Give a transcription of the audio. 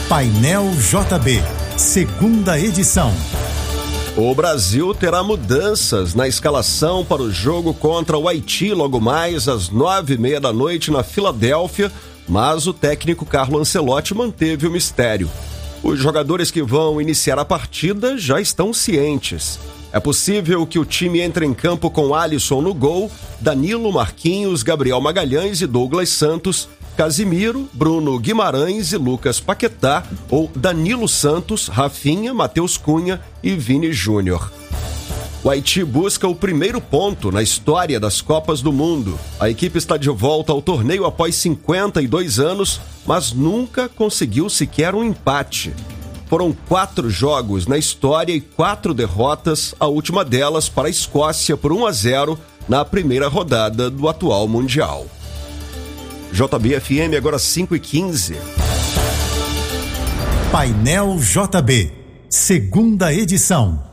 Painel JB, segunda edição. O Brasil terá mudanças na escalação para o jogo contra o Haiti logo mais às 9:30 da noite na Filadélfia, mas o técnico Carlo Ancelotti manteve o mistério. Os jogadores que vão iniciar a partida já estão cientes. É possível que o time entre em campo com Alisson no gol, Danilo, Marquinhos, Gabriel Magalhães e Douglas Santos, Casimiro, Bruno Guimarães e Lucas Paquetá, ou Danilo Santos, Rafinha, Matheus Cunha e Vini Júnior. O Haiti busca o primeiro ponto na história das Copas do Mundo. A equipe está de volta ao torneio após 52 anos, mas nunca conseguiu sequer um empate. Foram 4 jogos na história e 4 derrotas, a última delas para a Escócia por 1-0 na primeira rodada do atual Mundial. JB-FM agora 5:15. Painel JB, segunda edição.